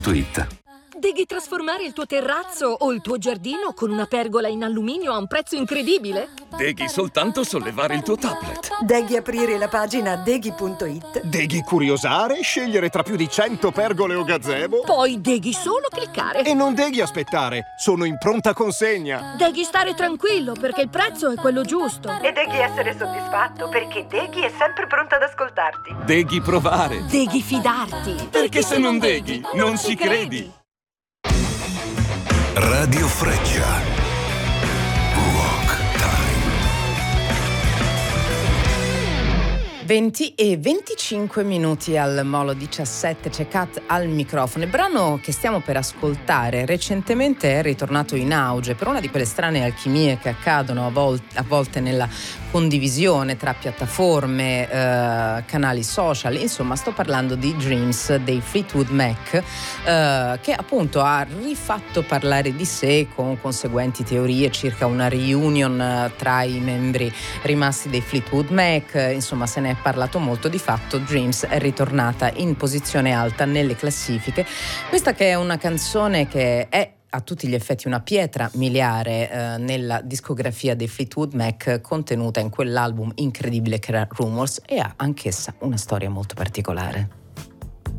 Tweet. Devi trasformare il tuo terrazzo o il tuo giardino con una pergola in alluminio a un prezzo incredibile? Devi soltanto sollevare il tuo tablet. Devi aprire la pagina deghi.it. Devi curiosare, scegliere tra più di 100 pergole o gazebo. Poi devi solo cliccare. E non devi aspettare, sono in pronta consegna. Devi stare tranquillo perché il prezzo è quello giusto. E devi essere soddisfatto perché Deghi è sempre pronta ad ascoltarti. Devi provare. Devi fidarti. Perché se non deghi, non ci credi. Radio Freccia. Rock Time. 20 e 25 minuti al Molo 17, c'è Kat al microfono. Il brano che stiamo per ascoltare recentemente è ritornato in auge per una di quelle strane alchimie che accadono a volte nella condivisione tra piattaforme, canali social. Insomma, sto parlando di Dreams dei Fleetwood Mac, che appunto ha rifatto parlare di sé con conseguenti teorie circa una reunion tra i membri rimasti dei Fleetwood Mac. Insomma, se ne è parlato molto. Di fatto Dreams è ritornata in posizione alta nelle classifiche. Questa che è una canzone che è a tutti gli effetti una pietra miliare nella discografia dei Fleetwood Mac, contenuta in quell'album incredibile che era Rumors, e ha anch'essa una storia molto particolare.